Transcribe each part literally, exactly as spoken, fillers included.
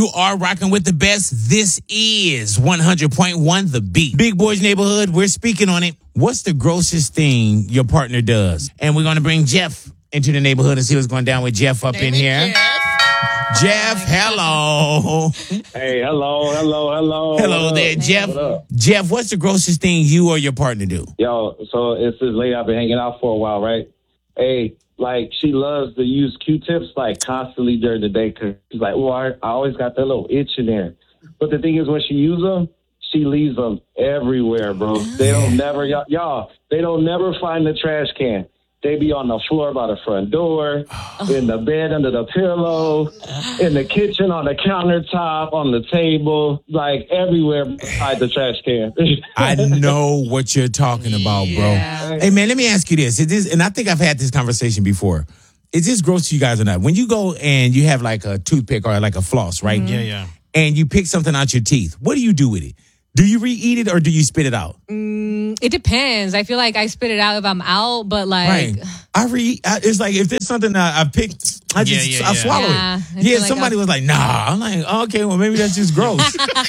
You are rocking with the best. This is one hundred point one The Beat. Big Boys Neighborhood, we're speaking on it. What's the grossest thing your partner does? And we're going to bring Jeff into the neighborhood and see what's going down with Jeff up in here. Jeff, Jeff hello. Hey, hello, hello, hello. Hello there, Jeff. What Jeff, what's the grossest thing you or your partner do? Yo, so it's this lady I've been hanging out for a while, right? Hey, like, she loves to use Q-tips, like, constantly during the day because she's like, well, I, I always got that little itch in there. But the thing is, when she uses them, she leaves them everywhere, bro. They don't never, y'all, y'all, they don't never find the trash can. They be on the floor by the front door, in the bed under the pillow, in the kitchen, on the countertop, on the table, like everywhere beside the trash can. I know what you're talking about, bro. Yeah. Hey, man, let me ask you this. It is, and I think I've had this conversation before. Is this gross to you guys or not? When you go and you have like a toothpick or like a floss, right? Yeah, yeah. And you pick something out your teeth, what do you do with it? Do you re-eat it or do you spit it out? Mm, it depends. I feel like I spit it out if I'm out, but like... Right. I re. I, it's like if there's something that I picked, I just Yeah, yeah, I yeah. swallow Yeah, I it. feel Yeah, like somebody I- was like, nah. I'm like, oh, okay, well maybe that's just gross.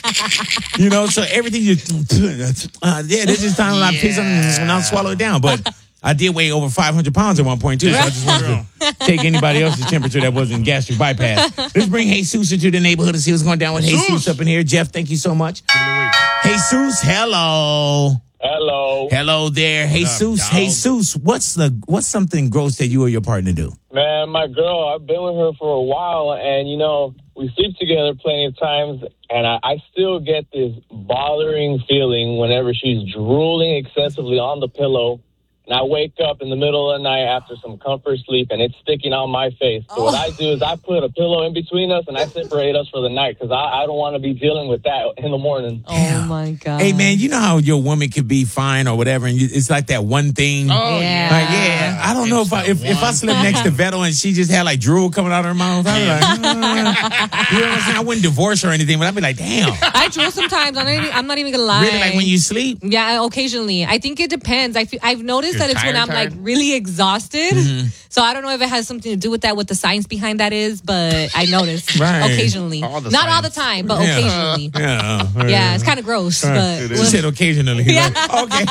You know, so everything you, uh, yeah, there's just time when I pick something and I'll swallow it down. But I did weigh over five hundred pounds at one point too, so I just wanted to take anybody else's temperature that wasn't gastric bypass. Let's bring Jesus into the neighborhood and see what's going down with Jesus up in here. Jeff, thank you so much. Jesus, hello. Hello. Hello there, Jesus. Jesus, what's the what's something gross that you or your partner do? Man, my girl, I've been with her for a while, and, you know, we sleep together plenty of times, and I, I still get this bothering feeling whenever she's drooling excessively on the pillow. And I wake up in the middle of the night after some comfort sleep, and it's sticking on my face. So what I do is I put a pillow in between us, and I separate us for the night because I, I don't want to be dealing with that in the morning. Oh, my God. Hey, man, you know how your woman could be fine or whatever, and you, it's like that one thing. Oh, yeah. Like, yeah, I don't know if I if, if I slept next to Vettel and she just had like drool coming out of her mouth, I'd be like, uh, you know what I'm saying? I wouldn't divorce her or anything, but I'd be like, damn. I drool sometimes. I'm not, even, I'm not even going to lie. Really, like when you sleep? Yeah, occasionally. I think it depends. I feel, I've noticed that it's when I'm tired? like really exhausted. Mm-hmm. So I don't know if it has something to do with that, what the science behind that is, but I notice Right. occasionally. All the Not all the science. time, but Yeah. occasionally. Yeah. Yeah, it's kind of gross, but She said occasionally. Yeah. Like, okay.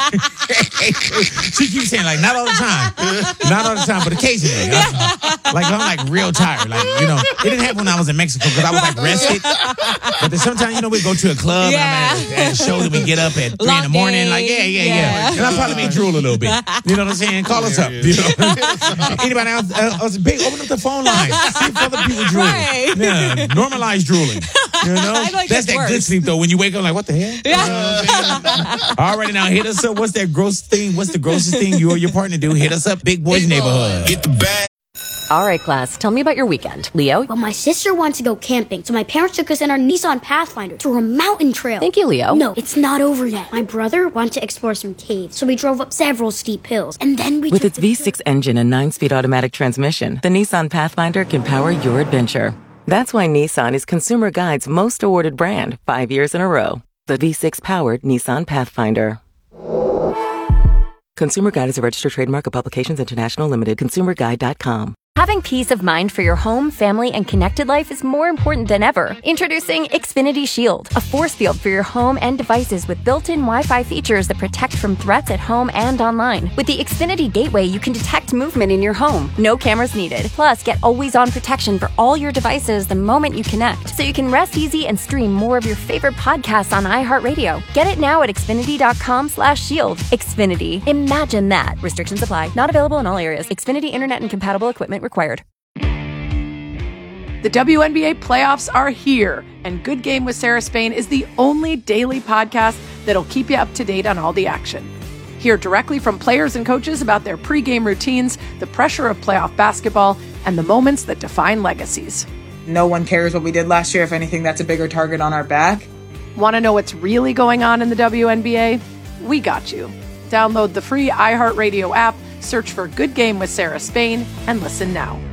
She keeps saying like not all the time, not all the time, but occasionally. Like I'm like real tired. Like you know, it didn't happen when I was in Mexico because I was like rested. But then sometimes you know we go to a club Yeah. and I'm at a, at a show that we get up at three Long in the morning. day. Like yeah, yeah, yeah, Yeah. And I probably may drool a little bit. You know what I'm saying? Call us up. You know, anybody else? Uh, else big, open up the phone lines. See if other people drool. Right. Yeah, normalize drooling. You know, I like that's it that good worse. sleep though. When you wake up, like what the hell? yeah. All right, now hit us up. What's that gross thing? What's the grossest thing you or your partner do? Hit us up, Big Boys Neighborhood. Get the bag. All right, class, tell me about your weekend. Leo? Well, my sister wants to go camping, so my parents took us in our Nissan Pathfinder to a mountain trail. Thank you, Leo. No, it's not over yet. My brother wanted to explore some caves, so we drove up several steep hills, and then we With took its the V six engine and nine-speed automatic transmission, the Nissan Pathfinder can power your adventure. That's why Nissan is Consumer Guide's most awarded brand five years in a row. The V six-powered Nissan Pathfinder. Consumer Guide is a registered trademark of Publications International Limited. consumer guide dot com. Having peace of mind for your home, family, and connected life is more important than ever. Introducing Xfinity Shield, a force field for your home and devices with built-in Wi-Fi features that protect from threats at home and online. With the Xfinity Gateway, you can detect movement in your home. No cameras needed. Plus, get always-on protection for all your devices the moment you connect, so you can rest easy and stream more of your favorite podcasts on iHeartRadio. Get it now at Xfinity.com slash shield. Xfinity. Imagine that. Restrictions apply. Not available in all areas. Xfinity Internet and compatible equipment required. The W N B A playoffs are here, and Good Game with Sarah Spain is the only daily podcast that'll keep you up to date on all the action. Hear directly from players and coaches about their pregame routines, the pressure of playoff basketball, and the moments that define legacies. No one cares what we did last year. If anything, that's a bigger target on our back. Want to know what's really going on in the W N B A? We got you. Download the free iHeartRadio app, search for Good Game with Sarah Spain, and listen now.